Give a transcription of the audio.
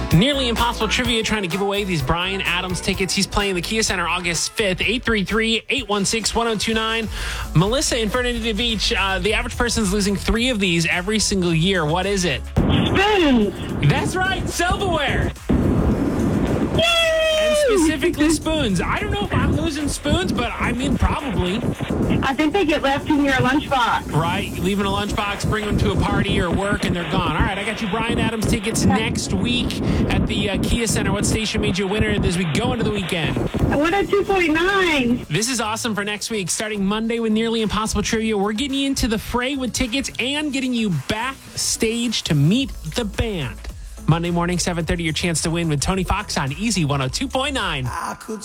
Nearly Impossible Trivia trying to give away these Bryan Adams tickets. He's playing the Kia Center August 5th, 833-816-1029. Melissa in Fernandina Beach, the average person's losing 3 of these every single year. What is it? Spoons. That's right, silverware. And specifically spoons. I don't know if I'm losing spoons, but I mean probably. I think they get left in your lunchbox. Right, leaving a lunchbox, bring them to a party or work, and they're gone. All right, I got you Bryan Adams tickets next week at the Kia Center. What station made you a winner as we go into the weekend? 102.9. This is awesome for next week. Starting Monday with Nearly Impossible Trivia, we're getting you into the fray with tickets and getting you backstage to meet the band. Monday morning, 7:30, your chance to win with Tony Fox on Easy 102.9.